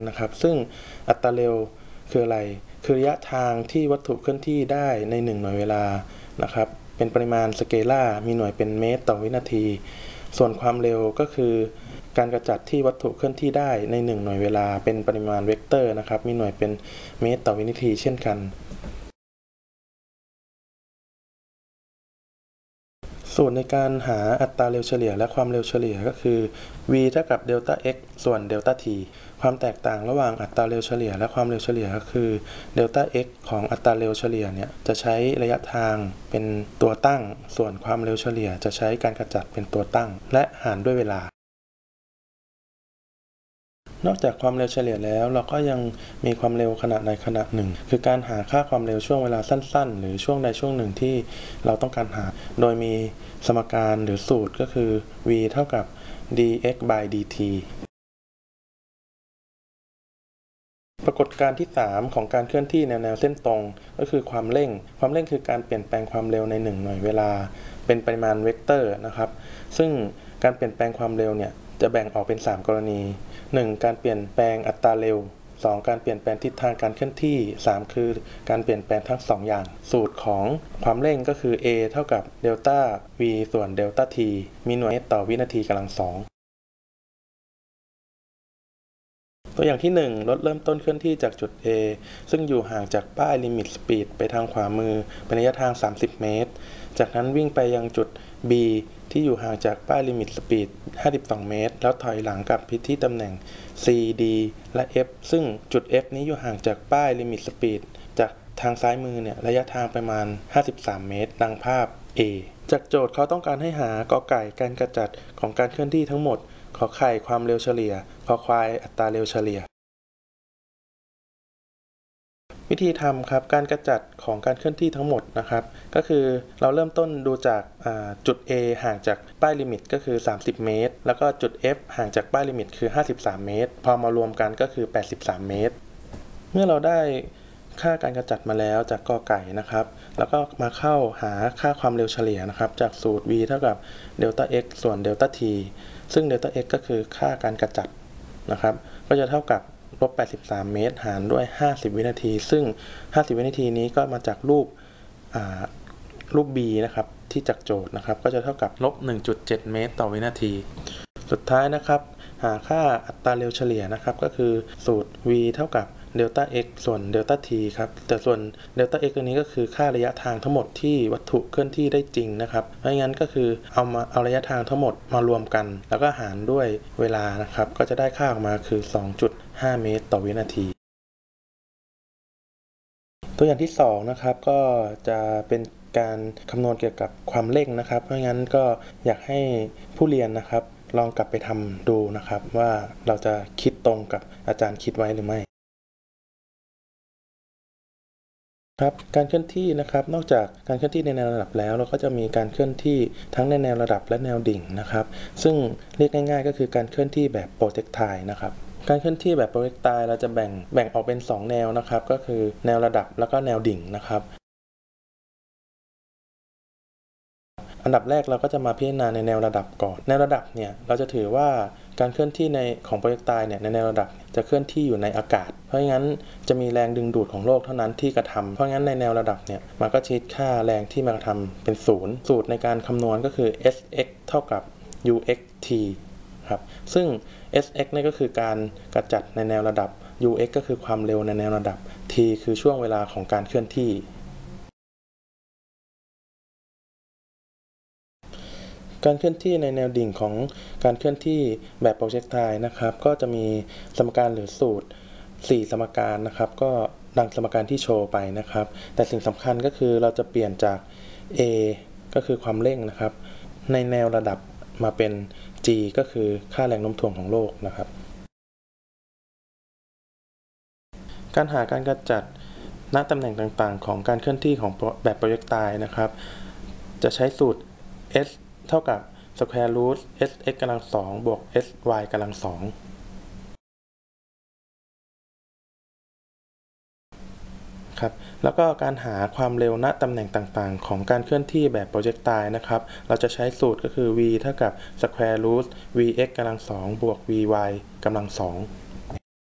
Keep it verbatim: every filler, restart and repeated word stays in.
นะครับซึ่งอัตราเร็วคืออะไรคือระยะทางที่วัตถุเคลื่อนที่ได้ในหนึ่งหน่วยเวลานะครับเป็นปริมาณสเกลาร์มีหน่วยเป็นเมตรต่อวินาทีส่วนความเร็วก็คือการกระจัดที่วัตถุเคลื่อนที่ได้ในหนึ่งหน่วยเวลาเป็นปริมาณเวกเตอร์นะครับมีหน่วยเป็นเมตรต่อวินาทีเช่นกันสูตรในการหาอัตราเร็วเฉลี่ยและความเร็วเฉลี่ยก็คือ v เท่ากับเดลต้า x ส่วนเดลต้า t ความแตกต่างระหว่างอัตราเร็วเฉลี่ยและความเร็วเฉลี่ยก็คือเดลต้า x ของอัตราเร็วเฉลี่ยเนี่ยจะใช้ระยะทางเป็นตัวตั้งส่วนความเร็วเฉลี่ยจะใช้การกระจัดเป็นตัวตั้งและหารด้วยเวลานอกจากความเร็วเฉลี่ยแล้วเราก็ยังมีความเร็วขณะใดขณะหนึ่งคือการหาค่าความเร็วช่วงเวลาสั้นๆหรือช่วงใดช่วงหนึ่งที่เราต้องการหาโดยมีสมการหรือสูตรก็คือ v เท่ากับ dx by dt ปรากฏการณ์ที่สามของการเคลื่อนที่แนวแนวเส้นตรงก็คือความเร่งความเร่งคือการเปลี่ยนแปลงความเร็วในหนึ่งหน่วยเวลาเป็นปริมาณเวกเตอร์นะครับซึ่งการเปลี่ยนแปลงความเร็วเนี่ยจะแบ่งออกเป็นสามกรณีหนึ่งการเปลี่ยนแปลงอัตราเร็วสองการเปลี่ยนแปลงทิศทางการเคลื่อนที่สามคือการเปลี่ยนแปลงทั้งสองอย่างสูตรของความเร่งก็คือ a เท่ากับเดลต้า v ส่วนเดลต้า t มีหน่วยต่อวินาทีกำลังสองตัวอย่างที่หนึ่งรถเริ่มต้นเคลื่อนที่จากจุด A ซึ่งอยู่ห่างจากป้ายลิมิตสปีดไปทางขวามือเป็นระยะทางสามสิบเมตรจากนั้นวิ่งไปยังจุด B ที่อยู่ห่างจากป้ายลิมิตสปีดห้าสิบสองเมตรแล้วถอยหลังกลับไปที่ตำแหน่ง C D และ F ซึ่งจุด F นี้อยู่ห่างจากป้ายลิมิตสปีดจากทางซ้ายมือเนี่ยระยะทางประมาณห้าสิบสามเมตรดังภาพ A จากโจทย์เขาต้องการให้หากอไก่การกระจัดของการเคลื่อนที่ทั้งหมดขอไข่ความเร็วเฉลี่ยขอควายอัตราเร็วเฉลี่ยวิธีทำครับการกระจัดของการเคลื่อนที่ทั้งหมดนะครับก็คือเราเริ่มต้นดูจากจุด A ห่างจากป้ายลิมิตก็คือสามสิบเมตรแล้วก็จุด F ห่างจากป้ายลิมิตคือห้าสิบสามเมตรพอมารวมกันก็คือแปดสิบสามเมตรเมื่อเราได้ค่าการกระจัดมาแล้วจากกอไก่นะครับแล้วก็มาเข้าหาค่าความเร็วเฉลี่ยนะครับจากสูตร v เท่ากับเดลต้า x ส่วนเดลต้า t ซึ่งเดลต้า x ก็คือค่าการกระจัดนะครับก็จะเท่ากับลบแปดสิบสามเมตรหารด้วยห้าสิบวินาทีซึ่งห้าสิบวินาทีนี้ก็มาจากรูปรูป b นะครับที่จากโจทย์นะครับก็จะเท่ากับลบ หนึ่งจุดเจ็ด เมตรต่อวินาทีสุดท้ายนะครับหาค่าอัตราเร็วเฉลี่ยนะครับก็คือสูตร v เท่ากับเดลต้า x ส่วนเดลต้า t ครับแต่ส่วนเดลต้า x ตัวนี้ก็คือค่าระยะทางทั้งหมดที่วัตถุเคลื่อนที่ได้จริงนะครับไม่งั้นก็คือเอามาเอาระยะทางทั้งหมดมารวมกันแล้วก็หารด้วยเวลานะครับก็จะได้ค่าออกมาคือ สองจุดห้า เมตรต่อวินาทีตัวอย่างที่สองนะครับก็จะเป็นการคำนวณเกี่ยวกับความเร่งนะครับเพราะงั้นก็อยากให้ผู้เรียนนะครับลองกลับไปทำดูนะครับว่าเราจะคิดตรงกับอาจารย์คิดไว้หรือไม่ครับการเคลื่อนที่นะครับนอกจากการเคลื่อนที่ในแนวระดับแล้วเราก็จะมีการเคลื่อนที่ทั้งในแนวระดับและแนวดิ่งนะครับซึ่งเรียกง่ายๆก็คือการเคลื่อนที่แบบโปรเจกไทล์นะครับการเคลื่อนที่แบบโปรเจกไทล์เราจะแบ่งแบ่งออกเป็นสองแนวนะครับก็คือแนวระดับแล้วก็แนวดิ่งนะครับอันดับแรกเราก็จะมาพิจารณาในแนวระดับก่อนแนวระดับเนี่ยเราจะถือว่าการเคลื่อนที่ในของโปรเจกไทล์เนี่ยในแนวระดับจะเคลื่อนที่อยู่ในอากาศเพราะงั้นจะมีแรงดึงดูดของโลกเท่านั้นที่กระทำเพราะงั้นในแนวระดับเนี่ยมันก็ชี้ค่าแรงที่มากระทำเป็นศูนย์สูตรในการคำนวณก็คือ sx เท่ากับ uxt ครับซึ่ง sx นี่ก็คือการกระจัดในแนวระดับ ux ก็คือความเร็วในแนวระดับ t คือช่วงเวลาของการเคลื่อนที่การเคลื่อนที่ในแนวดิ่งของการเคลื่อนที่แบบโปรเจกไทล์นะครับก็จะมีสมการหรือสูตรสี่สมการนะครับก็ดังสมการที่โชว์ไปนะครับแต่สิ่งสำคัญก็คือเราจะเปลี่ยนจาก a ก็คือความเร่งนะครับในแนวระดับมาเป็น g ก็คือค่าแรงโน้มถ่วงของโลกนะครับการหาการกระจัดณตำแหน่งต่างๆของการเคลื่อนที่ของแบบโปรเจกไทล์นะครับจะใช้สูตร s เท่ากับ square root sx กำลังสองบวก sy กำลังสองครับแล้วก็การหาความเร็วณตำแหน่งต่างๆของการเคลื่อนที่แบบโปรเจกไทล์นะครับเราจะใช้สูตรก็คือ v เท่ากับ square root vx กำลังสองบวก vy กำลังสอง